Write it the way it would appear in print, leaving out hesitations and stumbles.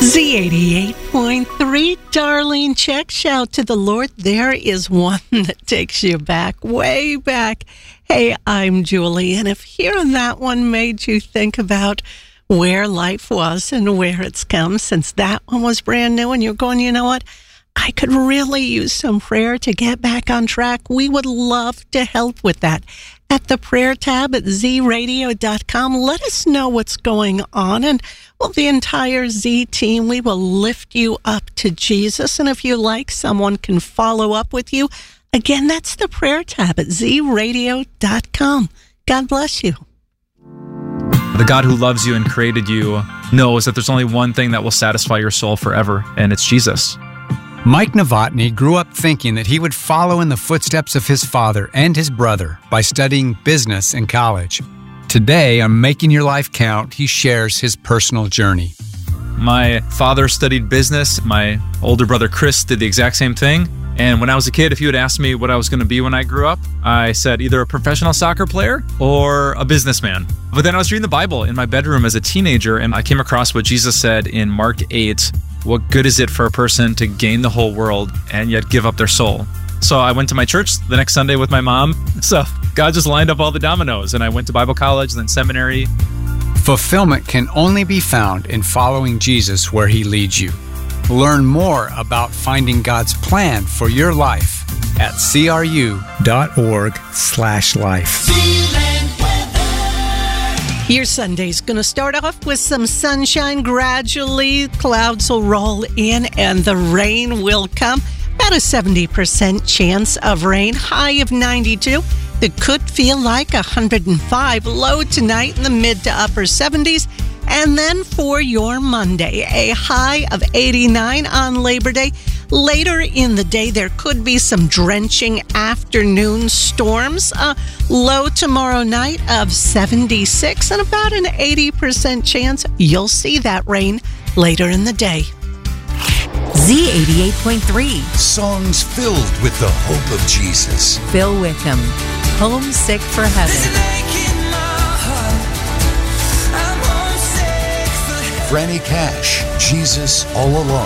Z88.3, Darlene, check shout to the Lord. There is one that takes you back, way back. Hey, I'm Julie, and if hearing that one made you think about where life was and where it's come since that one was brand new, and you're going, you know what? I could really use some prayer to get back on track. We would love to help with that. At the prayer tab at zradio.com, let us know what's going on. And, well, the entire Z team, we will lift you up to Jesus. And if you like, someone can follow up with you. Again, that's the prayer tab at zradio.com. God bless you. The God who loves you and created you knows that there's only one thing that will satisfy your soul forever, and it's Jesus. Mike Novotny grew up thinking that he would follow in the footsteps of his father and his brother by studying business in college. Today, on Making Your Life Count, he shares his personal journey. My father studied business. My older brother Chris did the exact same thing. And when I was a kid, if you had asked me what I was going to be when I grew up, I said either a professional soccer player or a businessman. But then I was reading the Bible in my bedroom as a teenager, and I came across what Jesus said in Mark 8, what good is it for a person to gain the whole world and yet give up their soul? So I went to my church the next Sunday with my mom. So God just lined up all the dominoes, and I went to Bible college, then seminary. Fulfillment can only be found in following Jesus where he leads you. Learn more about finding God's plan for your life at cru.org/life. Your Sunday's going to start off with some sunshine. Gradually, clouds will roll in and the rain will come. About a 70% chance of rain, high of 92. That could feel like 105. Low tonight in the mid to upper 70s. And then for your Monday, a high of 89 on Labor Day. Later in the day, there could be some drenching afternoon storms. Low tomorrow night of 76 and about an 80% chance you'll see that rain later in the day. Z88.3. Songs filled with the hope of Jesus. Bill Wickham, Homesick for Heaven. Franny Cash, Jesus All Along.